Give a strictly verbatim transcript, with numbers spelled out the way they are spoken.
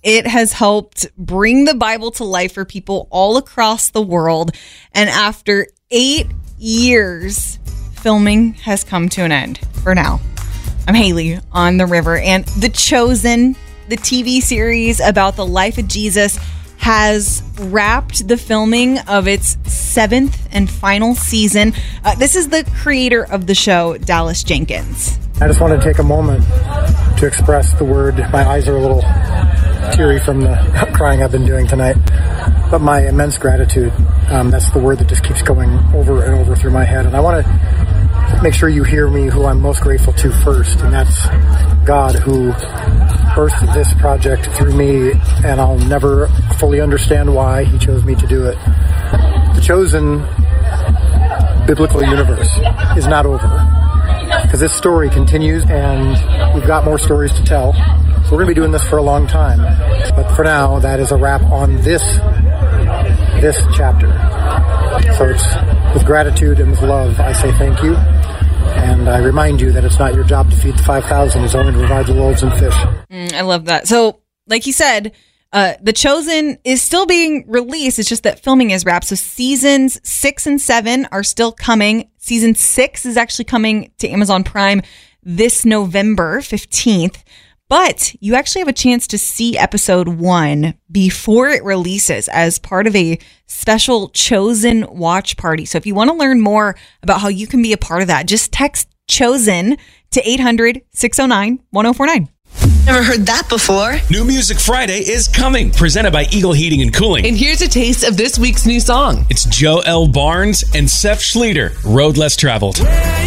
It has helped bring the Bible to life for people all across the world. And after eight years, filming has come to an end for now. I'm Haley on the river, and The Chosen, the T V series about the life of Jesus, has wrapped the filming of its seventh and final season. Uh, this is the creator of the show, Dallas Jenkins. I just want to take a moment to express the word. My eyes are a little teary from the crying I've been doing tonight, but my immense gratitude. Um, that's the word that just keeps going over and over through my head. And I want to make sure you hear me who I'm most grateful to first, and that's God, who birthed this project through me, and I'll never fully understand why he chose me to do it. The Chosen biblical universe is not over, because this story continues, and we've got more stories to tell. So we're going to be doing this for a long time. But for now, that is a wrap on this this chapter. So it's with gratitude and with love, I say thank you. And I remind you that it's not your job to feed the five thousand. It's only to provide the loaves and fish. Mm, I love that. So, like he said, uh, The Chosen is still being released. It's just that filming is wrapped. So seasons six and seven are still coming. Season six is actually coming to Amazon Prime this November fifteenth. But you actually have a chance to see episode one before it releases as part of a special Chosen watch party. So if you want to learn more about how you can be a part of that, just text Chosen to eight hundred, six oh nine, one oh four nine. Never heard that before. New Music Friday is coming, presented by Eagle Heating and Cooling. And here's a taste of this week's new song. It's Joe L. Barnes and Seth Schleter, Road Less Traveled.